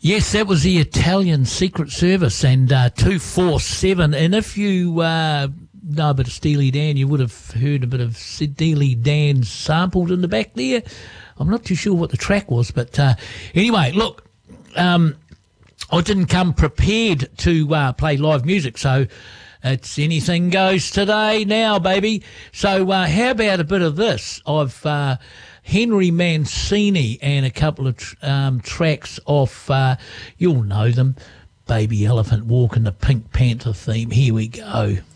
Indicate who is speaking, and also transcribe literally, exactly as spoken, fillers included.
Speaker 1: Yes, that was the Italian Secret Service and uh, two forty-seven. And if you uh, know a bit of Steely Dan, you would have heard a bit of Steely Dan sampled in the back there. I'm not too sure what the track was, but uh, anyway, look, um, I didn't come prepared to uh, play live music, so it's anything goes today now, baby. So uh, how about a bit of this? I've... Uh, Henry Mancini and a couple of tr- um, tracks off, uh, you'll know them, Baby Elephant Walk and the Pink Panther theme. Here we go.